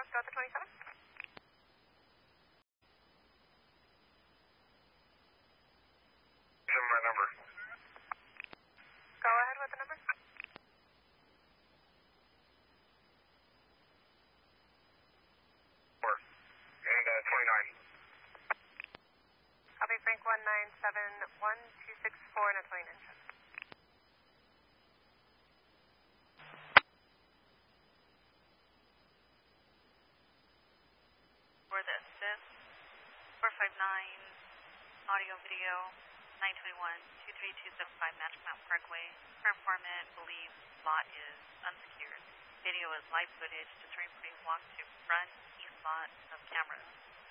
North Delta 27. Give me my number. Go ahead with the number. And 29. Copy, Frank 1971264 and a 29 ship. For the assist, 459, audio, video, 921-23275 Magic Mountain Parkway. Current informant believes lot is unsecured. Video is live footage. Just reporting walk to front east lot of cameras.